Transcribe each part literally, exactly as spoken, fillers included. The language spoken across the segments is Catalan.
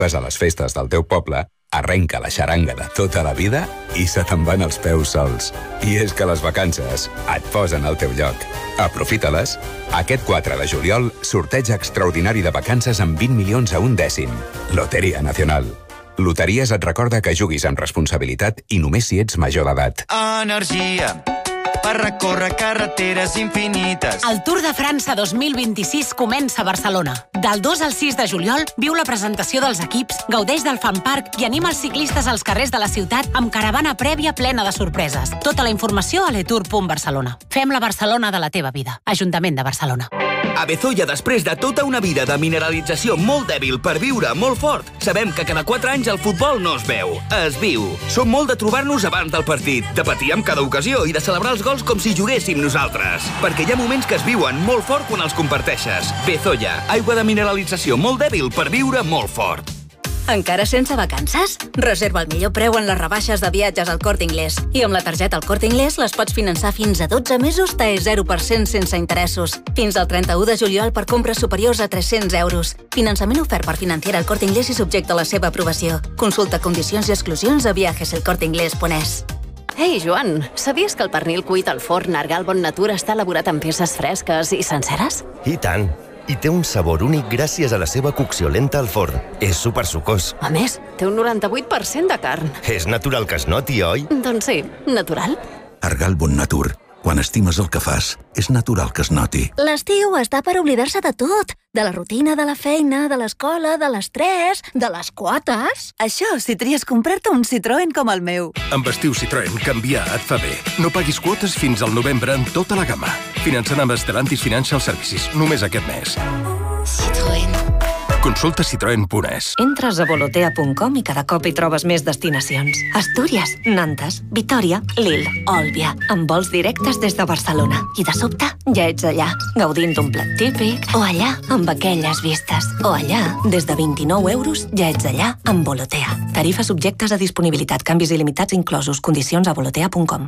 Vas a les festes del teu poble, arrenca la xaranga de tota la vida i se te'n van els peus sols. I és que les vacances et posen al teu lloc. Aprofita-les. Aquest quatre de juliol, sorteig extraordinari de vacances amb vint milions a un dècim. Loteria Nacional. Loteries et recorda que juguis amb responsabilitat i només si ets major d'edat. Energia per recórrer carreteres infinites. El Tour de França dos mil vint-i-sis comença a Barcelona. Del dos al sis de juliol viu la presentació dels equips, gaudeix del Fan Park i anima els ciclistes als carrers de la ciutat amb caravana prèvia plena de sorpreses. Tota la informació a letour punt barcelona. Fem la Barcelona de la teva vida. Ajuntament de Barcelona. A Bezoya, després de tota una vida de mineralització molt dèbil per viure molt fort, sabem que cada quatre anys el futbol no es veu, es viu. Som molt de trobar-nos abans del partit, de patir amb cada ocasió i de celebrar els gols com si juguéssim nosaltres. Perquè hi ha moments que es viuen molt fort quan els comparteixes. Bezoya, aigua de mineralització molt dèbil per viure molt fort. Encara sense vacances? Reserva el millor preu en les rebaixes de viatges al Corte Inglés. I amb la targeta al Corte Inglés les pots finançar fins a dotze mesos T E zero per cent sense interessos. Fins al trenta-u de juliol per compres superiors a tres-cents euros. Finançament ofert per Financiera al Corte Inglés i subjecte a la seva aprovació. Consulta condicions i exclusions a viajes el corte inglés punt es. Ei, Joan, sabies que el pernil cuit al forn Argal Bon Natura està elaborat amb peces fresques i senceres? I tant! I té un sabor únic gràcies a la seva cocció lenta al forn. És supersucós. A més, té un noranta-vuit per cent de carn. És natural que es noti, oi? Doncs sí, natural. Argal Bon Natur. Quan estimes el que fas, és natural que es noti. L'estiu està per oblidar-se de tot. De la rutina, de la feina, de l'escola, de l'estrès, de les quotes. Això si tries comprar-te un Citroën com el meu. Amb estiu Citroën, canviar et fa bé. No paguis quotes fins al novembre en tota la gamma. Finançant amb Stellantis Financial Services, només aquest mes. Citroën. Consulta citroen punt es. Entres a volotea punt com i cada cop hi trobes més destinacions. Astúries, Nantes, Vitòria, Lille, Òlbia, amb vols directes des de Barcelona. I de sobte ja ets allà, gaudint d'un plat típic, o allà, amb aquelles vistes, o allà, des de vint-i-nou euros, ja ets allà, amb Volotea. Tarifes subjectes a disponibilitat, canvis il·limitats inclosos, condicions a volotea punt com.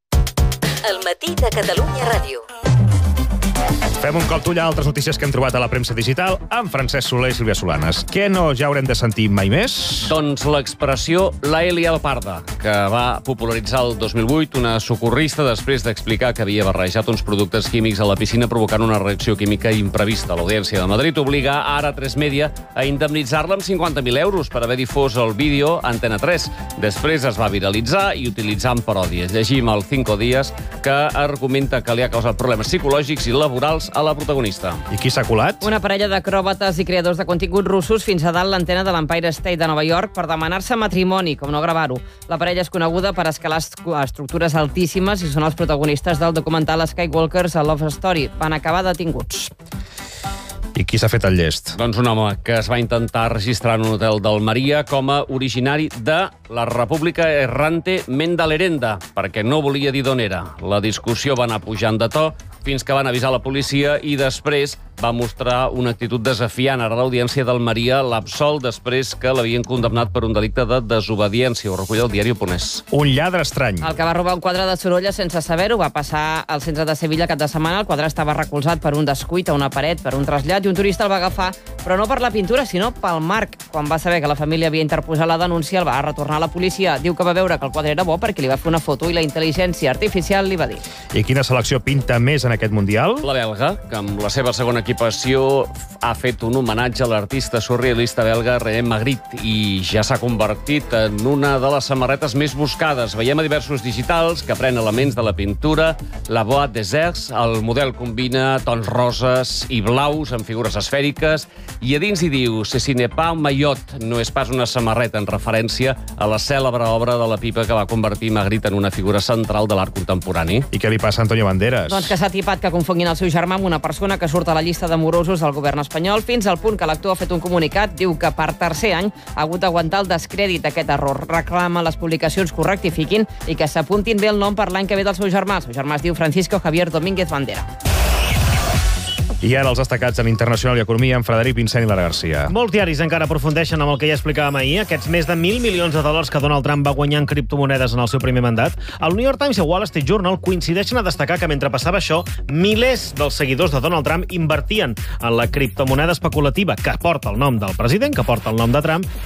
El matí de Catalunya Ràdio. Fem un cop d'ull a altres notícies que hem trobat a la premsa digital amb Francesc Soler i Sílvia Solanes. Què no ja haurem de sentir mai més? Doncs l'expressió la Elia Alparda, que va popularitzar el dos mil vuit una socorrista després d'explicar que havia barrejat uns productes químics a la piscina provocant una reacció química imprevista. L'Audiència de Madrid obliga ara tres Media a indemnitzar-la amb cinquanta mil euros per haver difós el vídeo a Antena tres. Després es va viralitzar i utilitzar en paròdies. Llegim al Cinco Días que argumenta que li ha causat problemes psicològics i laborals a la protagonista. I qui s'ha colat? Una parella d'acròbates i creadors de contingut russos fins a dalt l'antena de l'Empire State de Nova York per demanar-se matrimoni, com no gravar-ho. La parella és coneguda per escalar estructures altíssimes i són els protagonistes del documental Skywalkers a Love Story. Van acabar detinguts. I qui s'ha fet el llest? Doncs un home que es va intentar registrar en un hotel d'Almeria com a originari de la República Errante Mendalerenda, perquè no volia dir d'on era. La discussió va anar pujant de to fins que van avisar la policia i després va mostrar una actitud desafiant. Ara l'Audiència d'Almeria l'absol després que l'havien condemnat per un delicte de desobediència. Ho recull el diari punt es. Un lladre estrany. El que va robar un quadre de Sorolla sense saber-ho va passar al centre de Sevilla cap de setmana. El quadre estava recolzat per un descuit a una paret, per un trasllat, i un turista el va agafar, però no per la pintura, sinó pel marc. Quan va saber que la família havia interposat la denúncia, el va retornar a la policia. Diu que va veure que el quadre era bo perquè li va fer una foto i la intel·ligència artificial li va dir. I quina selecció pinta més en aquest Mundial? La belga, que amb la seva segona equipació ha fet un homenatge a l'artista surrealista belga René Magritte i ja s'ha convertit en una de les samarretes més buscades. Veiem a diversos digitals que pren elements de la pintura, la Bois des Arts. El model combina tons roses i blaus amb figures esfèriques i a dins hi diu «Ceci n'est pas un maillot», no és pas una samarreta, en referència a la cèlebre obra de la pipa que va convertir Magritte en una figura central de l'art contemporani. I què li passa a Antonio Banderas? Doncs que s'ha tipat que confonguin el seu germà amb una persona que surt a la llista de morosos del govern espanyol, fins al punt que l'actor ha fet un comunicat, diu que per tercer any ha hagut d'aguantar el descrèdit d'aquest error. Reclama les publicacions que ho rectifiquin i que s'apuntin bé el nom per l'any que ve del seu germà. El seu germà es diu Francisco Javier Domínguez Bandera. I ara els destacats en Internacional i Economia amb Frederic Vincent i Lara Garcia. Molts diaris encara aprofundeixen amb el que ja explicàvem ahir, aquests més de mil milions de dòlars que Donald Trump va guanyar en criptomonedes en el seu primer mandat. El New York Times i el Wall Street Journal coincideixen a destacar que mentre passava això, milers dels seguidors de Donald Trump invertien en la criptomoneda especulativa que porta el nom del president, que porta el nom de Trump,